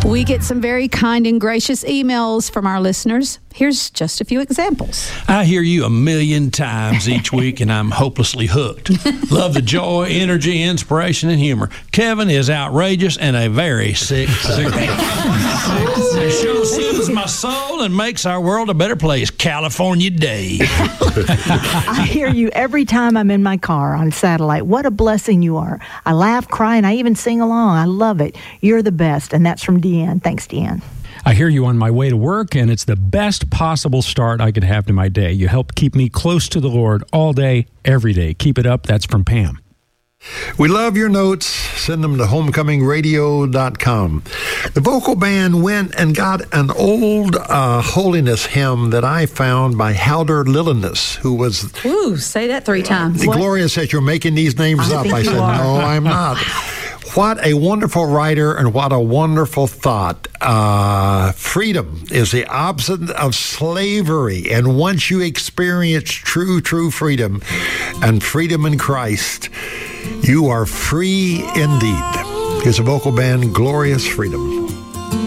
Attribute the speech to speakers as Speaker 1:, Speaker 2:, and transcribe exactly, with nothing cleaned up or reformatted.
Speaker 1: We get some very kind and gracious emails from our listeners. Here's just a few examples.
Speaker 2: I hear you a million times each week, and I'm hopelessly hooked. Love the joy, energy, inspiration, and humor. Kevin is outrageous and a very sick cigarette. The show soothes my soul and makes our world a better place. California Day.
Speaker 3: I hear you every time I'm in my car on satellite. What a blessing you are. I laugh, cry, and I even sing along. I love it. You're the best. And that's from Deanne. Thanks, Deanne.
Speaker 4: I hear you on my way to work, and it's the best possible start I could have to my day. You help keep me close to the Lord all day, every day. Keep it up. That's from Pam.
Speaker 5: We love your notes. Send them to homecoming radio dot com. The vocal band went and got an old uh, holiness hymn that I found by Halder Lillinus, who was...
Speaker 1: Ooh, say that three times.
Speaker 5: Uh, Gloria said, you're making these names
Speaker 3: I
Speaker 5: up.
Speaker 3: think
Speaker 5: I
Speaker 3: you
Speaker 5: said,
Speaker 3: are.
Speaker 5: no, I'm not. What a wonderful writer and what a wonderful thought. Uh, freedom is the opposite of slavery. And once you experience true, true freedom and freedom in Christ, you are free indeed. Here's a vocal band, Glorious Freedom.